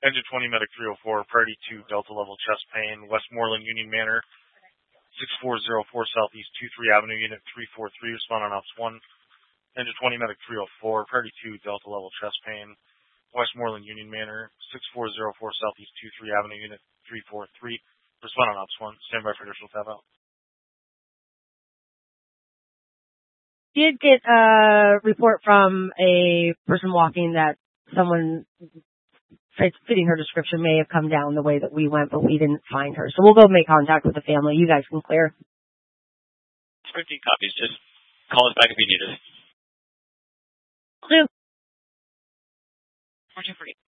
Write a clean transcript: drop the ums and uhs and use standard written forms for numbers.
Engine 20, Medic 304, Priority 2, Delta level chest pain, Westmoreland, Union Manor, 6404 Southeast 23 Avenue, Unit 343, respond on Ops 1. Engine 20, Medic 304, Priority 2, Delta level chest pain, Westmoreland, Union Manor, 6404 Southeast 23 Avenue, Unit 343, respond on Ops 1. Stand by for additional tab out. Did get a report from a person walking that someone fitting her description may have come down the way that we went, but we didn't find her. So we'll go make contact with the family. You guys can clear. 13 copies. Just call us back if you need us. Clear. 423.